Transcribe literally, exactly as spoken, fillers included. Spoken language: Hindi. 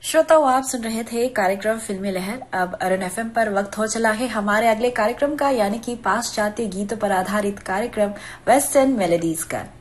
श्रोताओं, आप सुन रहे थे कार्यक्रम फिल्मी लहर। अब अरुण एफएम पर वक्त हो चला है हमारे अगले कार्यक्रम का, यानी कि पाश्चात्य गीतों पर आधारित कार्यक्रम वेस्टर्न मेलोडीज का।